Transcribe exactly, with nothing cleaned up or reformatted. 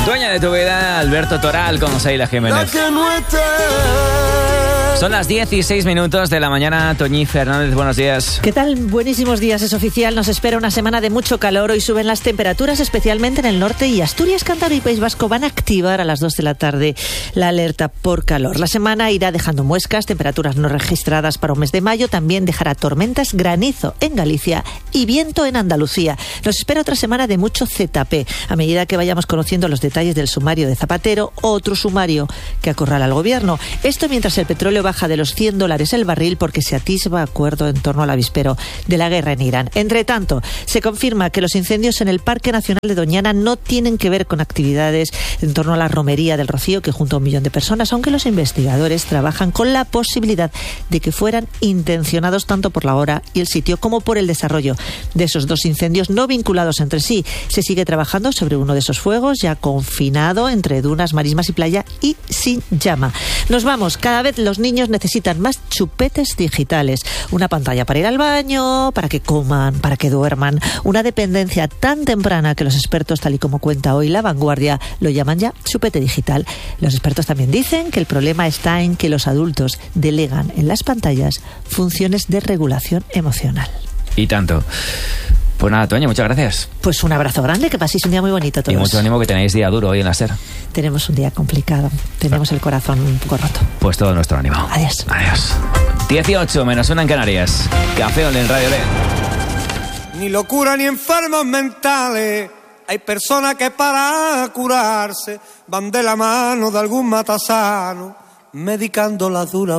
Dueña de tu vida, Alberto Toral con Seila Jiménez. Son las dieciséis minutos de la mañana. Toñi Fernández, buenos días. ¿Qué tal? Buenísimos días, es oficial. Nos espera una semana de mucho calor. Hoy suben las temperaturas, especialmente en el norte, y Asturias, Cantabria y País Vasco van a activar a las dos de la tarde la alerta por calor. La semana irá dejando muescas, temperaturas no registradas para un mes de mayo. También dejará tormentas, granizo en Galicia y viento en Andalucía. Nos espera otra semana de mucho Z P. A medida que vayamos conociendo los detalles del sumario de Zapatero, otro sumario que acorrala al gobierno. Esto mientras el petróleo baja de los cien dólares el barril porque se atisba acuerdo en torno al avispero de la guerra en Irán. Entre tanto, se confirma que los incendios en el Parque Nacional de Doñana no tienen que ver con actividades en torno a la romería del Rocío, que junto a un millón de personas, aunque los investigadores trabajan con la posibilidad de que fueran intencionados tanto por la hora y el sitio como por el desarrollo de esos dos incendios no vinculados entre sí. Se sigue trabajando sobre uno de esos fuegos ya confinado entre dunas, marismas y playa y sin llama. Nos vamos. Cada vez los niños necesitan más chupetes digitales. Una pantalla para ir al baño, para que coman, para que duerman. Una dependencia tan temprana que los expertos, tal y como cuenta hoy La Vanguardia, lo llaman ya chupete digital. Los expertos también dicen que el problema está en que los adultos delegan en las pantallas funciones de regulación emocional. Y tanto. Pues nada, Toña, muchas gracias. Pues un abrazo grande, que paséis un día muy bonito todos. Y mucho ánimo, que tenéis día duro hoy en la SER. Tenemos un día complicado, tenemos el corazón un poco roto. Pues todo nuestro ánimo. Adiós. Adiós. dieciocho menos una en Canarias. Café en Radio D. Ni locura ni enfermos mentales. Hay personas que para curarse van de la mano de algún matasano, medicando las duras